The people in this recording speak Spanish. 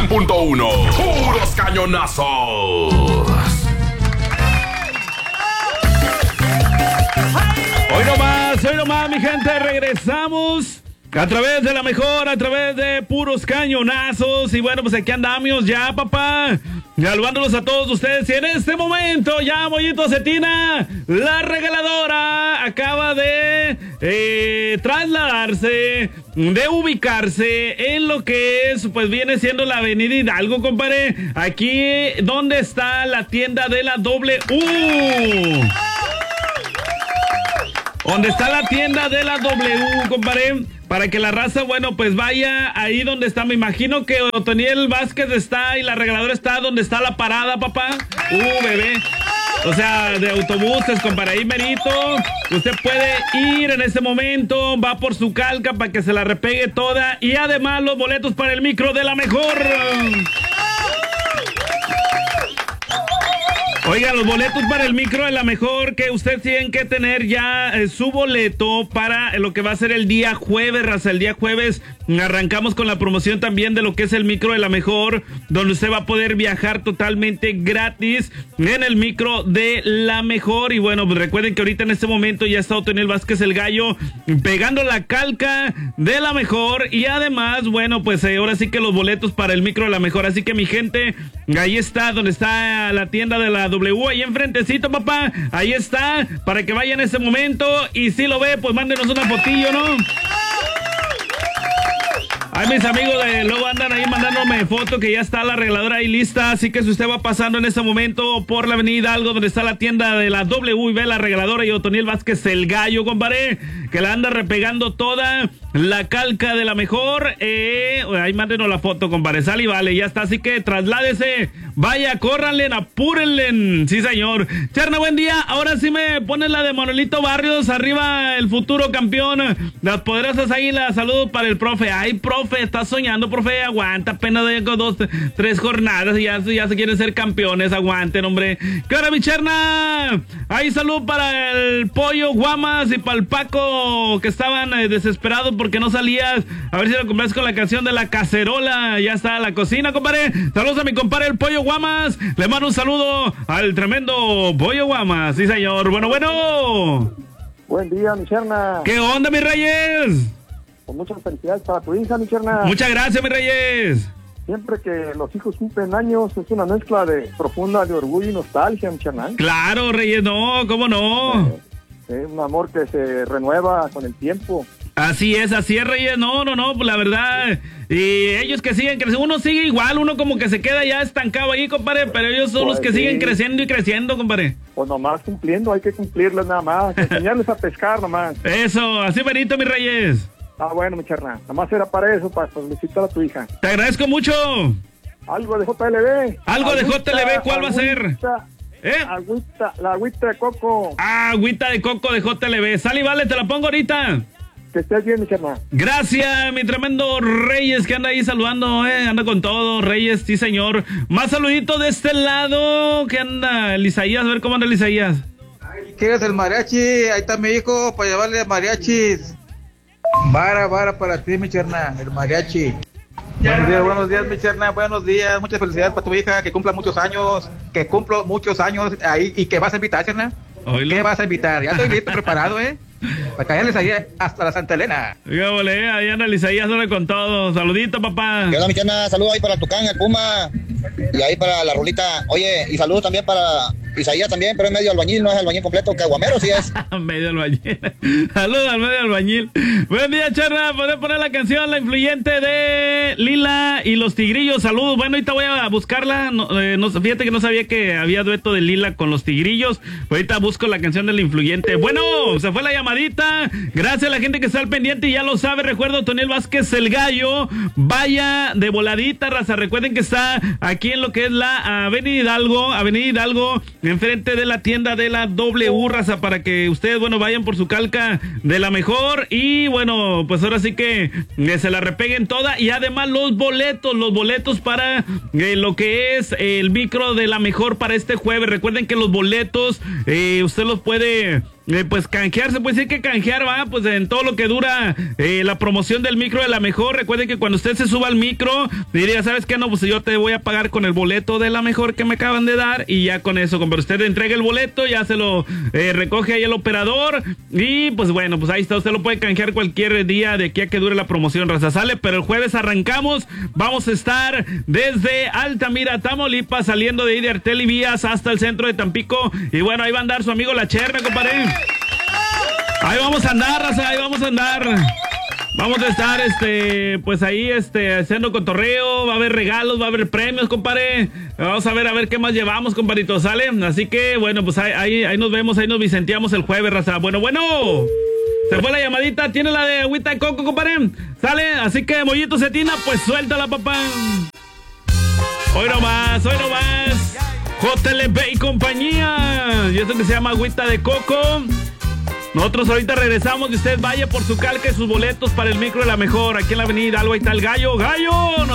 100.1, puros cañonazos. Hoy nomás, mi gente, regresamos a través de la mejor, a través de puros cañonazos. Y bueno, pues aquí andamos ya, papá, saludándolos a todos ustedes. Y en este momento ya, Mollito Cetina, la regaladora acaba de trasladarse, de ubicarse en lo que es, pues viene siendo la avenida Hidalgo, compadre. Aquí donde está la tienda de la W. Donde está la tienda de la W, compadre, para que la raza, bueno, pues vaya ahí donde está. Me imagino que Otoniel Vázquez está y la regaladora está donde está la parada, papá. Bebé. O sea, de autobuses, compadre, ahí merito. Usted puede ir en ese momento, va por su calca para que se la repegue toda. Y además los boletos para el micro de la mejor. Oiga, los boletos para el micro de la mejor, que usted tiene que tener ya su boleto para lo que va a ser el día jueves, raza. El día jueves arrancamos con la promoción también de lo que es el micro de la mejor, donde usted va a poder viajar totalmente gratis en el micro de la mejor. Y bueno, pues recuerden que ahorita en este momento ya está Otoniel Vázquez el Gallo pegando la calca de la mejor. Y además, bueno, pues ahora sí que los boletos para el micro de la mejor. Así que mi gente, ahí está donde está la tienda de la W, ahí enfrentecito, papá, ahí está, para que vaya en ese momento, y si lo ve, pues mándenos una fotillo, ¿no? Ay, mis amigos luego andan ahí mandándome foto que ya está la arregladora ahí lista, así que si usted va pasando en este momento por la avenida Hidalgo, donde está la tienda de la W y ve la arregladora y Otoniel Vázquez el Gallo, compadre, que la anda repegando toda la calca de la mejor, ahí mándenos la foto, compadre, sale y vale, ya está, así que trasládese, vaya, córranle, apúrenle, sí señor. Cherna, buen día, ahora sí me pones la de Manuelito Barrios, arriba el futuro campeón, las poderosas águilas, saludos para el profe. Ay, profe, está soñando, profe, aguanta, apenas de 2-3 jornadas y ya se quieren ser campeones, aguanten, hombre. ¿Qué hora, mi Cherna? Ahí salud para el Pollo Guamas y para el Paco, que estaban desesperados porque no salías. A ver si lo compras con la canción de la cacerola. Ya está la cocina, compadre. Saludos a mi compadre el Pollo Guamas. Le mando un saludo al tremendo Pollo Guamas. Sí, señor. Bueno. Buen día, mi Cherna. ¿Qué onda, mis reyes? Con muchas felicidades para tu hija, mi Cherna. Muchas gracias, mis reyes. Siempre que los hijos cumplen años es una mezcla de profunda de orgullo y nostalgia, mi Cherna. Claro, reyes, no, ¿cómo no? Es un amor que se renueva con el tiempo. Así es, Reyes, no, pues la verdad, y ellos que siguen creciendo, uno sigue igual, uno como que se queda ya estancado ahí, compadre, pero ellos son los que siguen creciendo y creciendo, compadre. Pues nomás cumpliendo, hay que cumplirles nada más, enseñarles a pescar nomás. Eso, así bonito, mis reyes. Bueno, mi Cherna, nomás era para eso, para felicitar a tu hija. Te agradezco mucho. Algo de JLB. Algo de JLB, ¿cuál va a ser? La agüita de coco. Agüita de coco de JLB. Sal y vale, te la pongo ahorita. Que estés bien, mi Cherna. Gracias, mi tremendo Reyes, que anda ahí saludando, anda con todo, Reyes, sí señor. Más saluditos de este lado, que anda el Isaías, a ver cómo anda el Isaías. ¿Quieres el mariachi? Ahí está mi hijo para llevarle mariachis. Vara para ti, mi Cherna, el mariachi. Buenos días, mi Cherna, buenos días, muchas felicidades para tu hija, que cumpla muchos años, ahí, y que vas a invitar, Cherna. ¿Qué vas a invitar? Ya estoy listo, preparado, para caerles ahí hasta la Santa Elena. Dígame, ahí anda el Isaías con todo. Saludito, papá. ¿Qué onda, mi Cherna? Saludos ahí para el Tucán, el Puma, y ahí para la Rolita. Oye, y saludos también para Isaías también, pero es medio albañil, no es albañil completo, que aguamero sí es. Medio albañil. Saludos al medio albañil. Buen día, Cherna. ¿Podés poner la canción La Influyente de Lila y los Tigrillos? Saludos. Bueno, ahorita voy a buscarla. Fíjate que no sabía que había dueto de Lila con los Tigrillos. Ahorita busco la canción de La Influyente. Bueno, se fue la llamadita. Gracias a la gente que está al pendiente y ya lo sabe. Recuerdo, Otoniel Vázquez el Gallo. Vaya de voladita, raza. Recuerden que está aquí en lo que es la Avenida Hidalgo, enfrente de la tienda de la W, raza, para que ustedes, bueno, vayan por su calca de la mejor y, bueno, pues ahora sí que se la repeguen toda y además los boletos para lo que es el micro de la mejor para este jueves. Recuerden que los boletos usted los puede pues canjear, se puede decir que canjear, va, pues en todo lo que dura la promoción del micro de la mejor. Recuerden que cuando usted se suba al micro, diría, ¿sabes qué? No, pues yo te voy a pagar con el boleto de la mejor que me acaban de dar, y ya con eso, cuando usted entrega el boleto, ya se lo recoge ahí el operador, y pues bueno, pues ahí está, usted lo puede canjear cualquier día de aquí a que dure la promoción, raza, sale, pero el jueves arrancamos, vamos a estar desde Altamira, Tamaulipas, saliendo de ahí de Artel y Vías hasta el centro de Tampico, y bueno, ahí va a andar su amigo La Cherna, compadre. Ahí vamos a andar, raza, ahí vamos a andar. Vamos a estar, pues ahí, haciendo cotorreo, va a haber regalos, va a haber premios, compadre. Vamos a ver qué más llevamos, compadrito, ¿sale? Así que, bueno, pues ahí nos vemos, ahí nos vicenteamos el jueves, raza. Bueno. Se fue la llamadita, tiene la de agüita de coco, compadre. ¿Sale? Así que, Mollito Cetina, pues suéltala, papá. Hoy nomás. JLB y compañía. Y esto que se llama agüita de coco. Nosotros ahorita regresamos y usted vaya por su calca y sus boletos para el micro de la mejor. Aquí en la avenida Algo, ahí está el gallo.